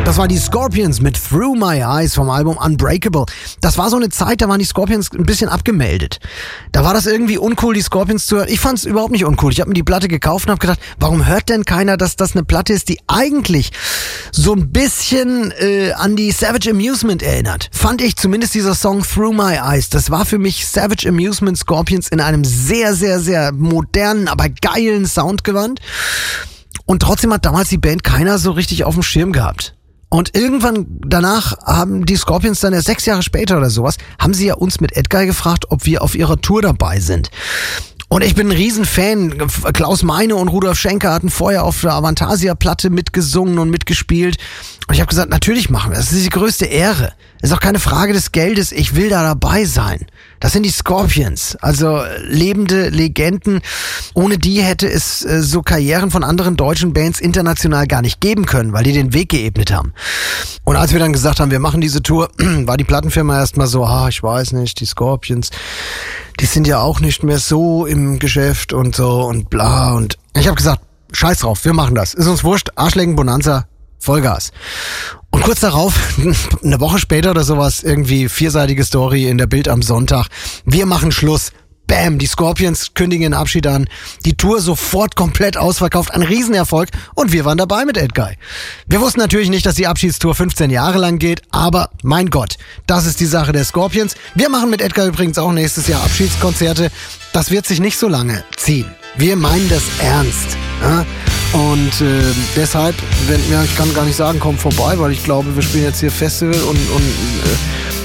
Das war die Scorpions mit Through My Eyes vom Album Unbreakable. Das war so eine Zeit, da waren die Scorpions ein bisschen abgemeldet. Da war das irgendwie uncool, die Scorpions zu hören. Ich fand's überhaupt nicht uncool. Ich habe mir die Platte gekauft und habe gedacht, warum hört denn keiner, dass das eine Platte ist, die eigentlich so ein bisschen an die Savage Amusement erinnert. Fand ich zumindest dieser Song Through My Eyes. Das war für mich Savage Amusement Scorpions in einem sehr, sehr, sehr modernen, aber geilen Soundgewand. Und trotzdem hat damals die Band keiner so richtig auf dem Schirm gehabt. Und irgendwann danach haben die Scorpions dann 6 Jahre später oder sowas, haben sie ja uns mit Edguy gefragt, ob wir auf ihrer Tour dabei sind. Und ich bin ein Riesenfan. Klaus Meine und Rudolf Schenker hatten vorher auf der Avantasia-Platte mitgesungen und mitgespielt. Und ich habe gesagt, natürlich machen wir das. Das ist die größte Ehre. Das ist auch keine Frage des Geldes. Ich will da dabei sein. Das sind die Scorpions. Also lebende Legenden. Ohne die hätte es so Karrieren von anderen deutschen Bands international gar nicht geben können, weil die den Weg geebnet haben. Und als wir dann gesagt haben, wir machen diese Tour, war die Plattenfirma erstmal so, ich weiß nicht, die Scorpions, die sind ja auch nicht mehr so im Geschäft und so und bla. Und ich habe gesagt, scheiß drauf, wir machen das. Ist uns wurscht, Arschlecken Bonanza, Vollgas. Und kurz darauf, eine Woche später oder sowas, irgendwie 4-seitige Story in der Bild am Sonntag. Wir machen Schluss. Bam, die Scorpions kündigen den Abschied an. Die Tour sofort komplett ausverkauft. Ein Riesenerfolg. Und wir waren dabei mit Edguy. Wir wussten natürlich nicht, dass die Abschiedstour 15 Jahre lang geht. Aber mein Gott, das ist die Sache der Scorpions. Wir machen mit Edguy übrigens auch nächstes Jahr Abschiedskonzerte. Das wird sich nicht so lange ziehen. Wir meinen das ernst. Ja? Und deshalb, ich kann gar nicht sagen, komm vorbei, weil ich glaube, wir spielen jetzt hier Festival und